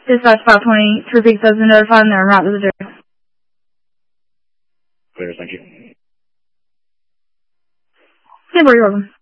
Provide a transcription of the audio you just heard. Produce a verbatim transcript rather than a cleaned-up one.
Dispatch five twenty, True Peaks has been notified and they're en route to the jail. Clear, thank you. Yeah, you're welcome.